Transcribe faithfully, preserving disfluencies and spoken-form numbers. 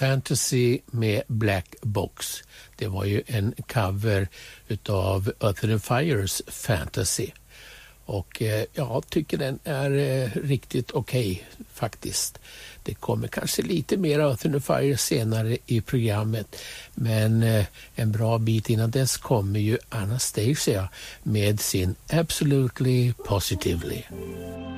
Fantasy med Black Box. Det var ju en cover utav Earth and Fires Fantasy. Och eh, jag tycker den är eh, riktigt okej okay, faktiskt. Det kommer kanske lite mer Earth and Fire senare i programmet. Men eh, en bra bit innan dess kommer ju Anastasia med sin Absolutely Positively.